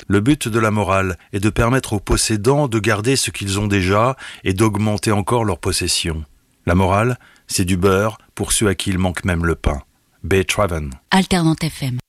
Le but de la morale est de permettre aux possédants de garder ce qu'ils ont déjà et d'augmenter encore leurs possessions. La morale, c'est du beurre pour ceux à qui il manque même le pain. B. Traven. Alternante FM.